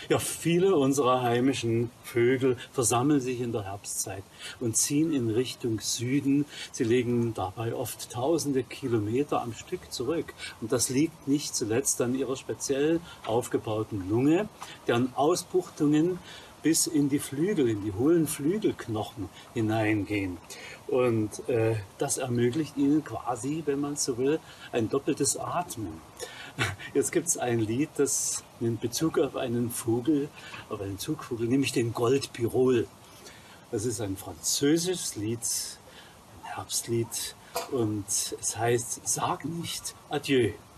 Ja, viele unserer heimischen Vögel versammeln sich in der Herbstzeit und ziehen in Richtung Süden. Sie legen dabei oft tausende Kilometer am Stück zurück. Und das liegt nicht zuletzt an ihrer speziell aufgebauten Lunge, deren Ausbuchtungen bis in die Flügel, in die hohlen Flügelknochen hineingehen. Und das ermöglicht ihnen quasi, wenn man so will, ein doppeltes Atmen. Jetzt gibt es ein Lied, das nimmt Bezug auf einen Vogel, auf einen Zugvogel, nämlich den Goldpirol. Das ist ein französisches Lied, ein Herbstlied, und es heißt: Sag nicht Adieu.